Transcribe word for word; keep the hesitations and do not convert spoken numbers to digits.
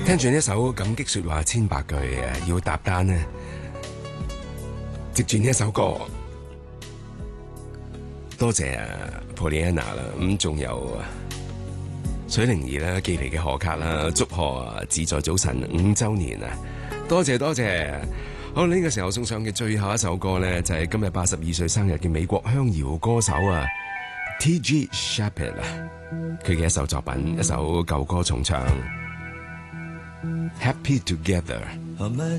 聽住呢首感激說話千百句，要搭單呢，藉住呢一首歌，多謝啊 Pollyanna 啦，咁仲有水靈兒啦寄嚟嘅賀卡啦，祝賀自在早晨五周年啊！多謝多謝。好，呢個時候送上嘅最後一首歌呢，就係今日八十二歲生日嘅美國鄉謠歌手啊 T G Sheppard 啊，佢嘅一首作品，一首舊歌重唱。Happy Together。